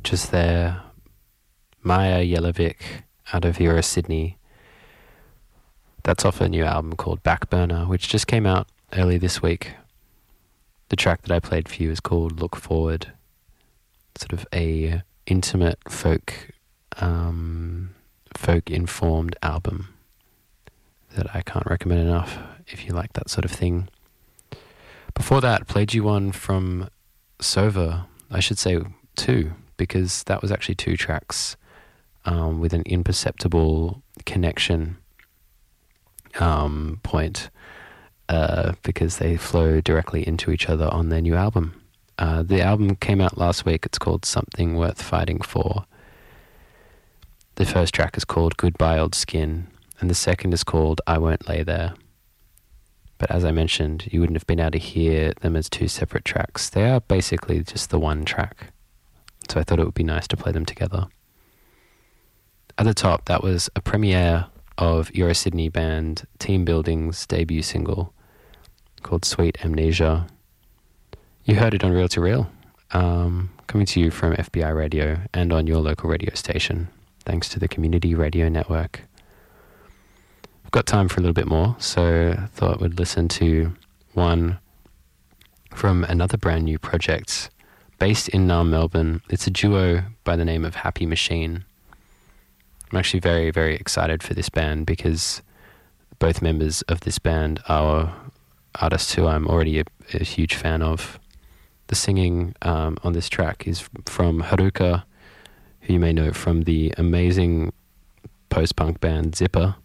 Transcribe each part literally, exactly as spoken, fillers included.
just there. Maya Yelovic out of Euro Sydney. That's off a new album called Backburner, which just came out early this week. The track that I played for you is called Look Forward. Sort of a intimate folk, um, folk-informed album that I can't recommend enough if you like that sort of thing. Before that, played you one from Sova. I should say two, because that was actually two tracks um, with an imperceptible connection um, point uh, because they flow directly into each other on their new album. Uh, the album came out last week. It's called Something Worth Fighting For. The first track is called Goodbye Old Skin, and the second is called I Won't Lay There. But as I mentioned, you wouldn't have been able to hear them as two separate tracks. They are basically just the one track. So I thought it would be nice to play them together. At the top, that was a premiere of Euro Sydney band Team Building's debut single called Sweet Amnesia. You heard it on Reel to Reel, um, coming to you from F B I Radio and on your local radio station, thanks to the Community Radio Network. I've got time for a little bit more, so I thought we'd listen to one from another brand new project based in Naarm, Melbourne. It's a duo by the name of Happy Machine. I'm actually very, very excited for this band because both members of this band are artists who I'm already a, a huge fan of. The singing um, on this track is from Haruka, who you may know from the amazing post-punk band Zipper.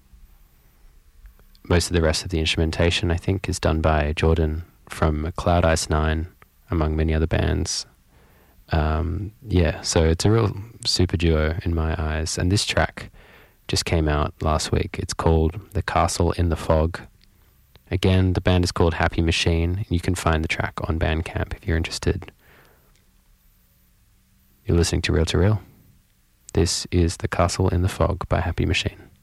Most of the rest of the instrumentation, I think, is done by Jordan from Cloud Ice Nine, among many other bands. Um, yeah, so it's a real super duo in my eyes. And this track just came out last week. It's called The Castle in the Fog. Again, the band is called Happy Machine. You can find the track on Bandcamp if you're interested. You're listening to Reel to Reel. This is The Castle in the Fog by Happy Machine.